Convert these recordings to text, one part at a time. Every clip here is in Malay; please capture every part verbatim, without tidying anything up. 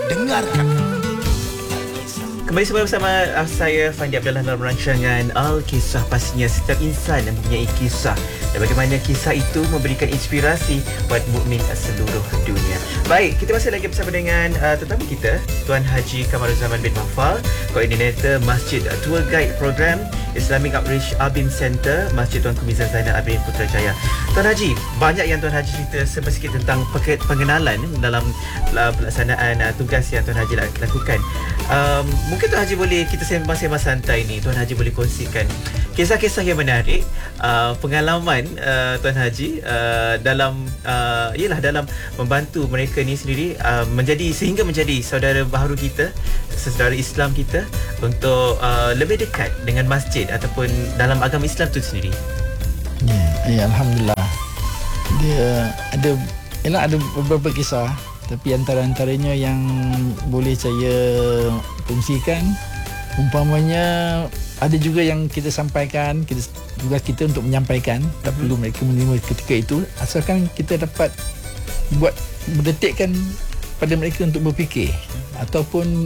Dengarkan. Kembali semula bersama uh, saya Fandi Abdullah dalam rancangan Al-Kisah. Pastinya setiap insan mempunyai kisah, dan bagaimana kisah itu memberikan inspirasi buat mukmin seluruh dunia. Baik, kita masih lagi bersama dengan uh, tetamu kita, Tuan Haji Kamaruzaman bin Mafal, Koordinator Masjid Tour Guide Program Islamic Outreach Abim Center, Masjid Tuan Kumizan Zainal Abidin Putrajaya. Tuan Haji, banyak yang Tuan Haji cerita sedikit tentang pengenalan dalam uh, pelaksanaan uh, tugas yang Tuan Haji lakukan. Um, mungkin Tuan Haji boleh, kita sembang-sembang santai ni, Tuan Haji boleh kongsikan kisah-kisah yang menarik, uh, pengalaman uh, Tuan Haji uh, dalam uh, ialah dalam membantu mereka ni sendiri uh, menjadi sehingga menjadi saudara baharu kita, saudara Islam kita, untuk uh, lebih dekat dengan masjid ataupun dalam agama Islam tu sendiri. Ya, ya Alhamdulillah. Dia ada, ialah ada beberapa kisah, tapi antara-antaranya yang boleh saya kongsikan, umpamanya ada juga yang kita sampaikan, kita, tugas kita untuk menyampaikan, mm-hmm. tak perlu mereka menerima ketika itu, asalkan kita dapat buat mendetikkan pada mereka untuk berfikir, mm-hmm. ataupun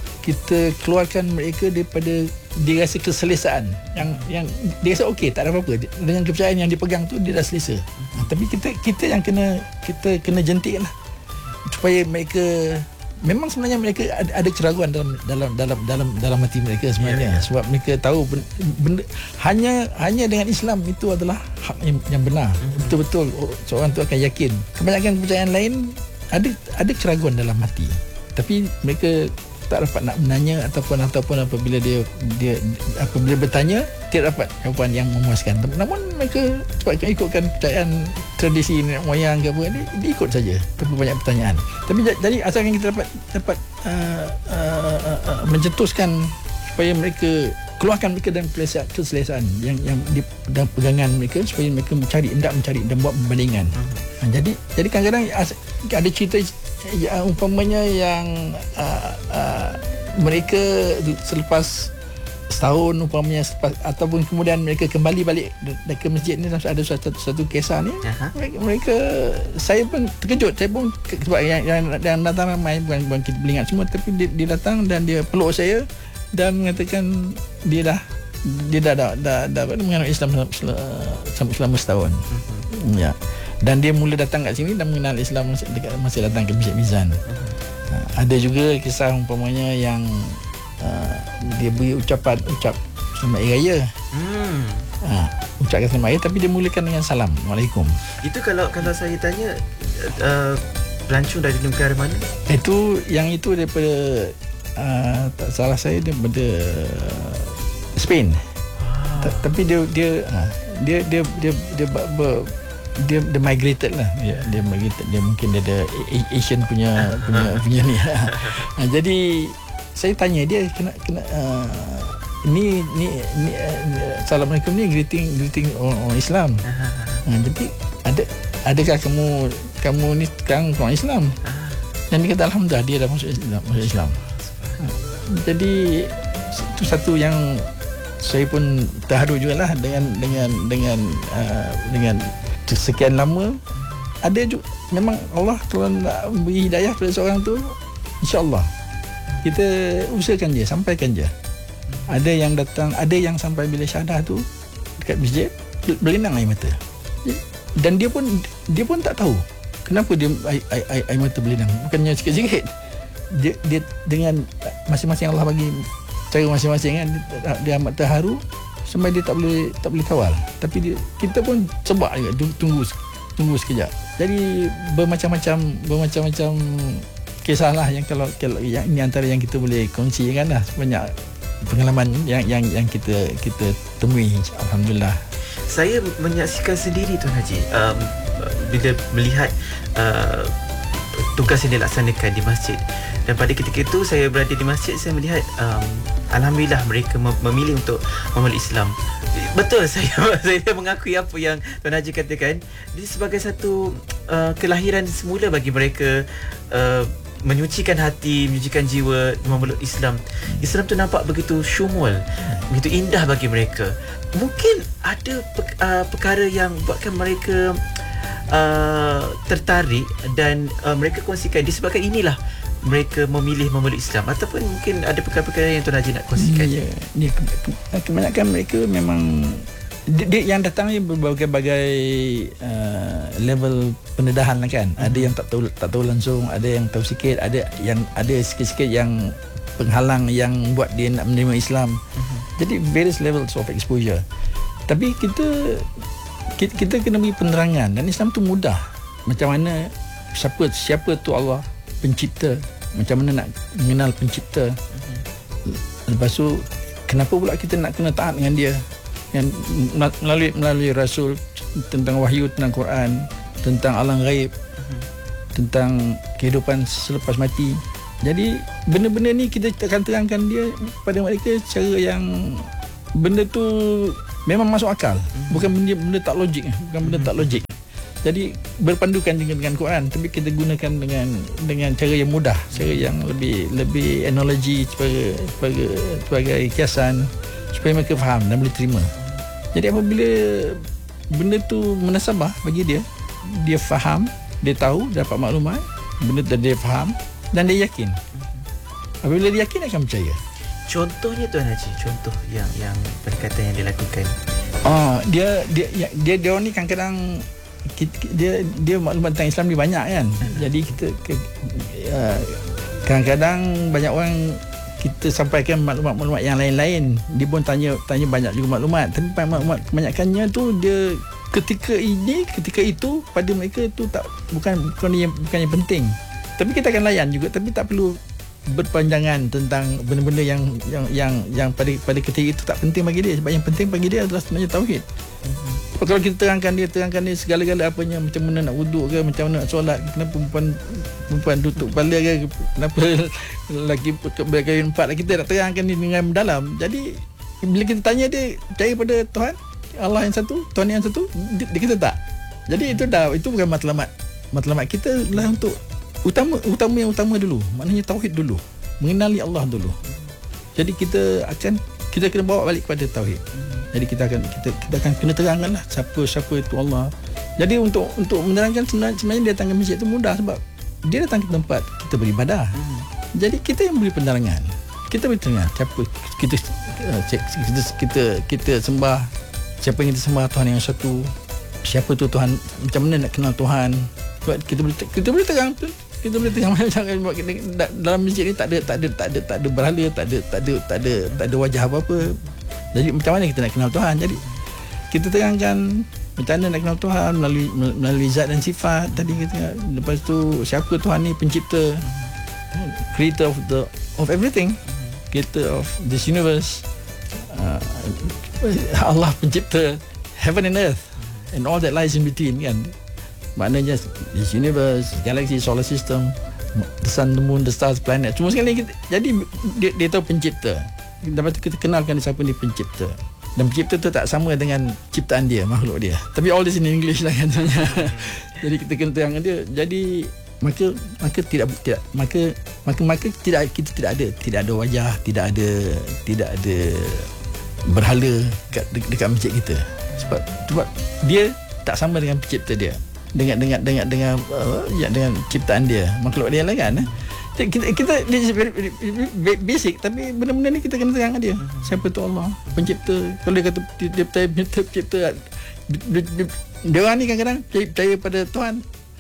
kita keluarkan mereka daripada dia rasa keselesaan yang yang dia rasa okey, tak ada apa-apa dengan kepercayaan yang dipegang tu, dia dah selesa. Mm-hmm. Tapi kita kita yang kena kita kena jentiklah supaya mereka, memang sebenarnya mereka ada, ada keraguan dalam dalam dalam dalam dalam hati mereka sebenarnya, yeah, yeah. Sebab mereka tahu benda, benda hanya hanya dengan Islam itu adalah hak yang, yang benar, mm-hmm. betul-betul seorang tu akan yakin. Kebanyakan kepercayaan lain ada ada keraguan dalam hati, tapi mereka tak dapat nak menanya ataupun ataupun apabila dia dia apabila bertanya tidak dapat jawapan yang memuaskan. Namun mereka cepat ikutkan kepercayaan tradisi nenek moyang ke apa, dia, dia ikut saja tanpa banyak pertanyaan. Tapi jadi asalkan kita dapat dapat uh, uh, uh, uh, mencetuskan supaya mereka keluarkan mereka dan keselesaan yang yang di dalam pegangan mereka, supaya mereka mencari, hendak mencari dan buat perbandingan. Uh-huh. Ha, jadi jadi kadang-kadang ada cerita ya, umpamanya yang uh, uh, mereka selepas setahun umpamanya selepas, ataupun kemudian mereka kembali balik ke masjid ni, ada satu satu kisah ni, uh-huh. mereka, mereka saya pun terkejut, saya pun sebab yang, yang, yang datang ramai bukan, bukan kita beringat semua, tapi dia, dia datang dan dia peluk saya dan mengatakan dia dah dia dah dah dah, dah, dah mengenal Islam selama, selama setahun. Uh-huh. Ya. Dan dia mula datang kat sini dan mengenal Islam dekat masa datang ke Masjid Mizan. Uh-huh. Ada juga kisah umpamanya yang uh, dia beri ucapan ucap selamat hari raya. Hmm. Uh, ucapkan selamat hari, tapi dia mulakan dengan salam, Waalaikum. Itu kalau kalau saya tanya uh, pelancong dari negara mana? Itu yang itu daripada uh, tak salah saya daripada Spain. Ah. Tapi dia dia uh, dia dia dia dia, dia, dia dia dia migrated lah, dia, dia migrated, dia mungkin dia ada Asian punya punya punya ni. Ha, jadi saya tanya dia, kena kena uh, ni ni ni uh, Assalamualaikum ni greeting greeting orang, orang Islam. Ha, jadi ada adakah kamu kamu ni sekarang orang Islam? Dan dia kata alhamdulillah dia dah masuk Islam, masuk Islam. Ha, jadi itu satu yang saya pun terharu jugalah dengan dengan dengan uh, dengan sekian lama. Ada juga memang Allah Tuhan nak beri hidayah pada seorang tu, insya-Allah kita usahakan je, sampaikan je. Ada yang datang, ada yang sampai bila syahadah tu dekat masjid berlinang air mata, dan dia pun dia pun tak tahu kenapa dia air, air, air mata berlinang, bukannya sikit-sikit. Dia, dia dengan masing-masing Allah bagi cara masing-masing kan, dia, dia amat terharu sampai dia tak boleh tak boleh kawal. Tapi dia, kita pun sebab juga tunggu tunggu sekejap. Jadi bermacam-macam bermacam-macam kisah lah yang kalau, kalau yang ini antara yang kita boleh kongsikan lah, banyak pengalaman yang yang yang kita kita temui, alhamdulillah. Saya menyaksikan sendiri Tuan Haji, um, bila melihat uh, tugas yang dilaksanakan di masjid, dan pada ketika itu saya berada di masjid, saya melihat um, alhamdulillah mereka memilih untuk memeluk Islam. Betul, saya saya mengakui apa yang Tuan Haji katakan. Dia sebagai satu uh, kelahiran semula bagi mereka, uh, menyucikan hati, menyucikan jiwa, memeluk Islam. Islam tu nampak begitu syumul, begitu indah bagi mereka. Mungkin ada pe- uh, perkara yang buatkan mereka uh, tertarik dan uh, mereka kongsikan, disebabkan inilah mereka memilih memeluk Islam, ataupun mungkin ada perkara-perkara yang Tuan Haji nak kongsikan? Ya, dia, ke- kebanyakan mereka memang dia, dia yang datang ni berbagai-bagai uh, level pendedahan lah kan. Hmm. Ada yang tak tahu tak tahu langsung, ada yang tahu sikit, ada yang ada sikit-sikit yang penghalang yang buat dia nak menerima Islam. Hmm. Jadi various levels of exposure. Tapi kita kita, kita kena beri penerangan, dan Islam tu mudah. Macam mana siapa siapa tu Allah pencipta, macam mana nak mengenal pencipta. Hmm. Lepas tu kenapa pula kita nak kena taat dengan dia, yang melalui melalui rasul, tentang wahyu, tentang Quran, tentang alam ghaib, uh-huh. tentang kehidupan selepas mati. Jadi benda-benda ni kita akan terangkan dia pada mereka cara yang benda tu memang masuk akal, uh-huh. bukan benda benda tak logik, bukan benda uh-huh. tak logik. Jadi berpandukan dengan, dengan Quran, tapi kita gunakan dengan dengan cara yang mudah, cara yang lebih lebih analogi sebagai sebagai, sebagai kiasan, supaya mereka faham dan boleh terima. Jadi apabila benda tu munasabah bagi dia, dia faham, dia tahu, dapat maklumat, benda tu dia faham dan dia yakin. Apabila dia yakin, akan percaya. Contohnya Tuan Haji, contoh yang yang pendekatan yang dia lakukan. Oh, dia dia dia dia orang ni kadang-kadang dia dia maklumat tentang Islam ni banyak kan. Hmm. Jadi kita ke, uh, kadang-kadang banyak orang kita sampaikan maklumat-maklumat yang lain-lain, dia pun tanya tanya banyak juga maklumat, tapi maklumat kebanyakannya tu dia ketika ini ketika itu pada mereka tu tak bukan bukan yang bukan yang penting. Tapi kita akan layan juga, tapi tak perlu berpanjangan tentang benda-benda yang yang yang yang pada pada ketika itu tak penting bagi dia, sebab yang penting bagi dia adalah sebenarnya tauhid. Mm-hmm. Kalau kita terangkan dia terangkan dia segala-gala apanya, macam mana nak wuduk ke, macam mana nak solat, kenapa perempuan perempuan tutup kepala ke, kenapa lelaki berkahwin empat, kita nak terangkan dia dengan mendalam. Jadi bila kita tanya dia percaya pada Tuhan Allah yang satu, Tuhan yang satu, dia, dia kata tak. Jadi itu dah, itu bukan matlamat. Matlamat kita adalah untuk utama utama yang utama dulu, maknanya tauhid dulu, mengenali Allah dulu. Jadi kita akan kita kena bawa balik kepada tauhid. Jadi kita akan kita, kita akan kena terangkanlah siapa siapa itu Allah. Jadi untuk untuk menerangkan sebenarnya, sebenarnya dia datang ke masjid itu mudah, sebab dia datang ke tempat kita beribadah. Hmm. Jadi kita yang beri penerangan. Kita beri penerangan siapa kita kita kita kita sembah, siapa yang kita sembah, Tuhan yang satu. Siapa tu Tuhan, macam mana nak kenal Tuhan. Sebab kita boleh kita boleh terang kita boleh terang macam dalam masjid ni tak ada tak ada tak ada tak ada berhala, tak ada tak ada tak ada tak ada wajah apa-apa. Jadi macam mana kita nak kenal Tuhan? Jadi kita terangkan macam mana nak kenal Tuhan melalui melalui zat dan sifat tadi kita. Lepas tu siapa Tuhan ni, pencipta, creator of the of everything, creator of this universe. Uh, Allah pencipta heaven and earth and all that lies in between kan. Maknanya this universe, galaxy, solar system, the sun, the moon, the stars, planet, semua sekali kita, jadi dia, dia tahu pencipta. Lepas tu kita kenalkan siapa ni pencipta. Dan pencipta tu tak sama dengan ciptaan dia, makhluk dia. Tapi all this in English lah kan. Jadi kita kena terangkan dia. Jadi maka maka tidak tidak maka maka maka tidak kita tidak ada tidak ada wajah, tidak ada tidak ada berhala dekat dekat masjid kita. Sebab sebab dia tak sama dengan pencipta dia. Dengan dengan dengan dengan uh, ya, dengan ciptaan dia, makhluk dia lah kan. Kita kita dia basic, tapi benda-benda ni kita kena terangkan dia. Siapa tu Allah pencipta. Kalau dia kata dia percaya pencipta, dia, dia, dia orang ni kadang-kadang percaya pada Tuhan.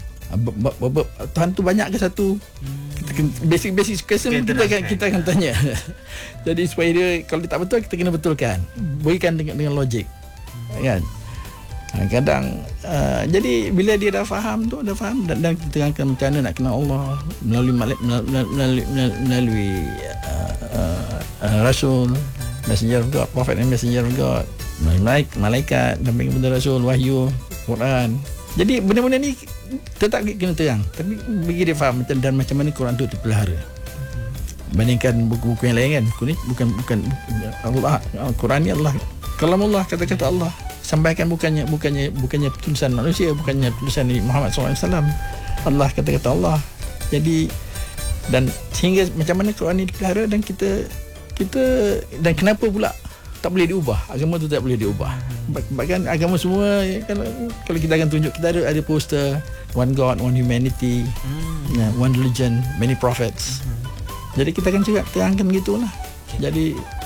Tuhan tu banyak ke satu? Kita kena, basic-basic question kita akan kita akan tanya. Jadi supaya dia, kalau dia tak betul, kita kena betulkan. Berikan dengan dengan logik. Kan? Kadang uh, jadi bila dia dah faham tu, dah faham dan, dan kita terangkan macam mana nak kenal Allah melalui melalui melalui, melalui uh, uh, uh, Rasul, Messenger of God, Prophet and Messenger of God, melalui malaikat dan benda Rasul, wahyu, Quran. Jadi benda-benda ni tetap kena terang, tapi bagi dia faham dan macam mana Quran tu dipelihara. Bandingkan buku-buku yang lain kan, buku ni bukan bukan Allah, Quran ni Allah, kalamullah, kata-kata Allah. Sampaikan bukannya bukannya bukannya tulisan manusia, bukannya tulisan Nabi Muhammad sallallahu alaihi wasallam. Allah, kata-kata Allah. Jadi dan sehingga macam mana Quran ini dipelihara, dan kita kita dan kenapa pula tak boleh diubah? Agama tu tak boleh diubah. Bahkan agama semua, kalau kalau kita akan tunjuk, kita ada ada poster one God, one humanity, hmm. yeah, one religion, many prophets. Hmm. Jadi kita kan juga terangkan gitulah. Okay. Jadi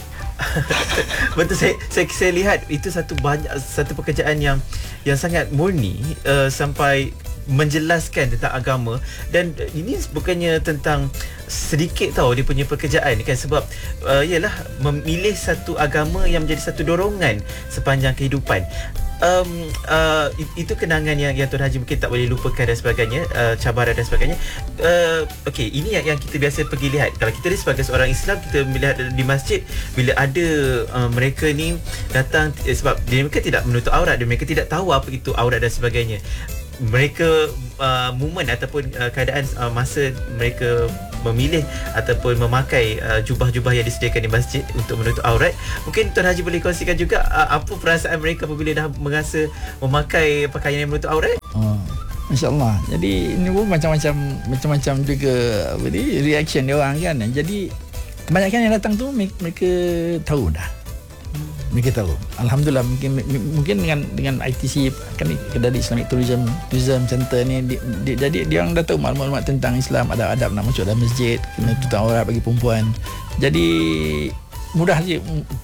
betul, saya, saya saya lihat itu satu banyak satu pekerjaan yang yang sangat murni, uh, sampai menjelaskan tentang agama, dan ini bukannya tentang sedikit tau dia punya pekerjaan kan, sebab uh, ialah memilih satu agama yang menjadi satu dorongan sepanjang kehidupan. Um, uh, itu kenangan yang, yang Tuan Haji mungkin tak boleh lupakan dan sebagainya, uh, cabaran dan sebagainya. uh, Okey, ini yang, yang kita biasa pergi lihat. Kalau kita ni sebagai seorang Islam, kita melihat di masjid, bila ada uh, mereka ni datang, eh, sebab dia mereka tidak menutup aurat, dia mereka tidak tahu apa itu aurat dan sebagainya. Mereka uh, momen ataupun uh, keadaan uh, masa mereka memilih ataupun memakai uh, jubah-jubah yang disediakan di masjid untuk menutup aurat. Mungkin Tuan Haji boleh kongsikan juga uh, apa perasaan mereka apabila dah merasa memakai pakaian yang menutup aurat? Oh, Masya-Allah. Jadi ini pun macam-macam macam-macam juga apa ni, reaction dia orang kan. Jadi kebanyakan yang datang tu mereka tahu dah. Mereka tahu. Alhamdulillah, mungkin mungkin dengan dengan I T C kan dari Islamic Tourism Tourism Center ni di, di, jadi dia orang dah tahu maklumat-maklumat tentang Islam, adab-adab nak masuk dalam masjid, kena tutup aurat bagi perempuan. Jadi mudah je,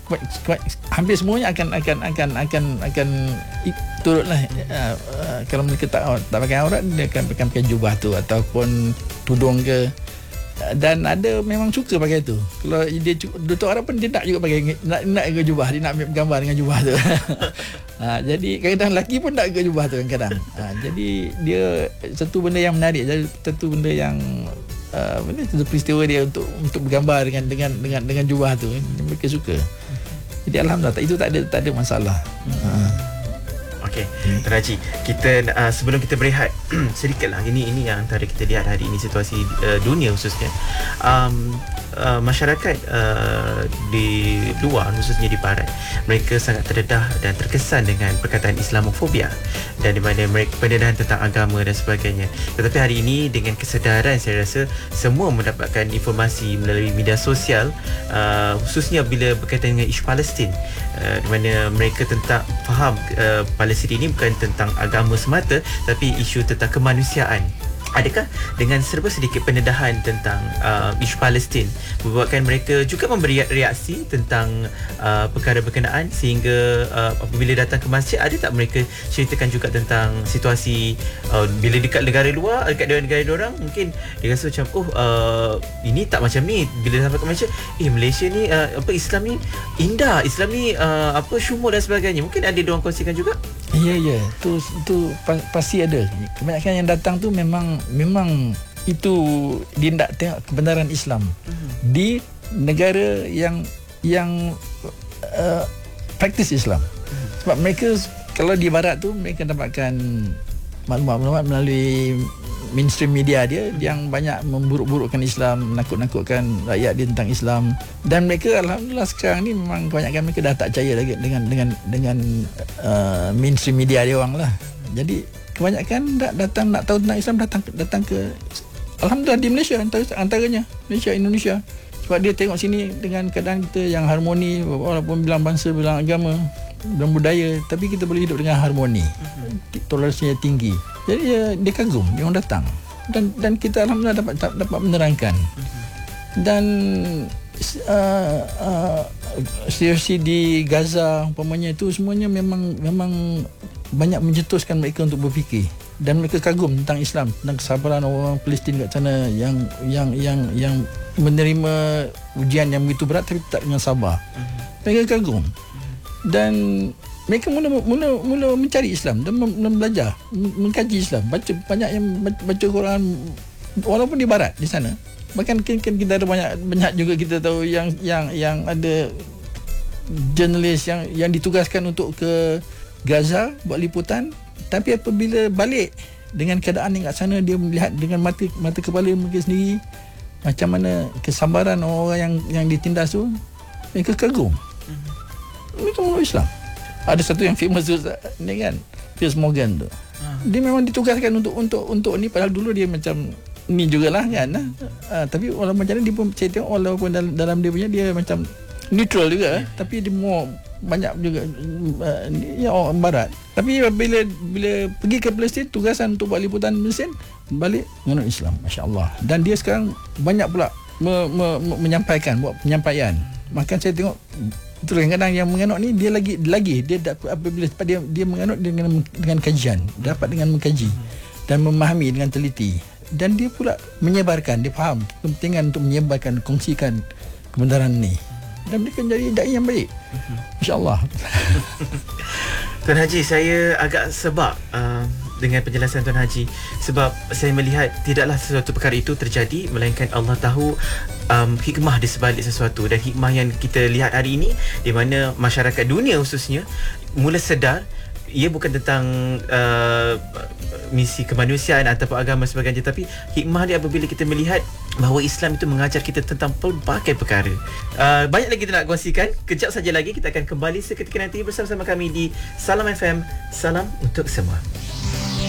hampir semuanya akan akan akan akan akan turutlah. Uh, uh, kalau mereka tak tak pakai aurat, dia akan pakai, pakai jubah tu ataupun tudung ke. Dan ada memang suka pakai tu. Kalau dia tutup aurat pun dia nak juga pakai, nak nak ke jubah, dia nak ambil gambar dengan jubah tu. Ha, jadi kadang-kadang lelaki pun nak ke jubah tu kadang-kadang. Ha, jadi dia satu benda yang menarik, jadi satu benda yang uh, benda satu peristiwa dia untuk untuk bergambar dengan dengan dengan dengan jubah tu, mereka suka. Jadi alhamdulillah, itu tak ada tak ada masalah. Ha. Okey, Tuan Haji, kita uh, sebelum kita berehat sedikitlah, ini ini yang antara kita lihat hari ini, situasi uh, dunia khususnya, um, uh, masyarakat uh, di luar khususnya di barat, mereka sangat terdedah dan terkesan dengan perkataan Islamofobia, dan di mana mereka pendedahan tentang agama dan sebagainya. Tetapi hari ini dengan kesedaran, saya rasa semua mendapatkan informasi melalui media sosial, uh, khususnya bila berkaitan dengan isu Palestin, uh, di mana mereka tentang faham uh, Palestin ini bukan tentang agama semata, tapi isu tentang kemanusiaan. Adakah dengan serba sedikit pendedahan tentang uh, isu Palestin membuatkan mereka juga memberi reaksi tentang uh, perkara berkenaan, sehingga uh, apabila datang ke masjid, ada tak mereka ceritakan juga tentang situasi uh, bila dekat negara luar, dekat negara orang, mungkin dia rasa macam oh uh, ini tak macam ni, bila sampai ke Malaysia, eh Malaysia ni uh, apa Islam ni indah, Islam ni uh, apa syumur dan sebagainya. Mungkin ada diorang kongsikan juga. Ya ya, tu tu pasti ada. Kebanyakan yang datang tu memang memang itu dia nak tengok kebenaran Islam uh-huh. di negara yang yang uh, praktis Islam. Uh-huh. Sebab mereka kalau di barat tu mereka dapatkan maklumat-maklumat melalui mainstream media dia yang banyak memburuk-burukkan Islam, menakut-nakutkan rakyat dia tentang Islam, dan mereka alhamdulillah sekarang ni memang kebanyakan mereka dah tak percaya lagi dengan dengan dengan uh, mainstream media dia orang lah. Jadi kebanyakan datang nak tahu tentang Islam, datang datang ke alhamdulillah di Malaysia, antaranya Malaysia, Indonesia, sebab dia tengok sini dengan keadaan kita yang harmoni, walaupun bilang bangsa, bilang agama, bilang budaya, tapi kita boleh hidup dengan harmoni, toleransinya tinggi. Jadi dia, dia kagum, dia orang datang, dan dan kita alhamdulillah dapat dapat menerangkan. Dan uh, uh, situasi di Gaza umpamanya itu semuanya memang memang banyak mencetuskan mereka untuk berfikir, dan mereka kagum tentang Islam, tentang kesabaran orang Palestin kat sana yang yang yang yang menerima ujian yang begitu berat tapi tak dengan sabar. Mereka kagum, dan mereka mula mula mula mencari Islam dan mem- belajar, mengkaji Islam, baca banyak yang baca Quran walaupun di barat di sana. Bahkan kan kita ada banyak banyak juga kita tahu yang yang yang ada jurnalis yang yang ditugaskan untuk ke Gaza buat liputan, tapi apabila balik dengan keadaan yang kat sana, dia melihat dengan mata mata kepala mereka sendiri macam mana kesabaran orang yang yang ditindas tu, mereka kagum. Mereka meluk Islam. Ada satu yang famous tu ni kan, Piers Morgan tu. Dia memang ditugaskan untuk untuk untuk ni, padahal dulu dia macam ni jugalah kan. Ha, tapi walaupun macam mana dia pun saya tengok walaupun dalam, dalam dia punya dia macam neutral juga, yeah, tapi dia more banyak juga uh, ya orang barat. Tapi bila bila pergi ke Palestin, tugasan untuk buat liputan Palestin, balik menganut Islam, masya-Allah. Dan dia sekarang banyak pula me, me, me, menyampaikan, buat penyampaian. Maka saya tengok betul kadang-kadang yang menganut ni dia lagi lagi dia dapat apabila dia dia menganut dengan dengan kajian, dapat dengan mengkaji dan memahami dengan teliti, dan dia pula menyebarkan, dia faham kepentingan untuk menyebarkan, kongsikan kebenaran ni, dan dia akan jadi dai yang baik, masya-Allah. Tuan Haji, saya agak sebab uh, dengan penjelasan Tuan Haji, sebab saya melihat tidaklah sesuatu perkara itu terjadi melainkan Allah tahu um, hikmah di sebalik sesuatu, dan hikmah yang kita lihat hari ini di mana masyarakat dunia khususnya mula sedar ia bukan tentang uh, misi kemanusiaan ataupun agama sebagainya, tapi hikmah dia apabila kita melihat bahawa Islam itu mengajar kita tentang pelbagai perkara. Uh, banyak lagi kita nak kongsikan. Kejap saja lagi kita akan kembali seketika nanti bersama-sama kami di Salam F M. Salam untuk semua.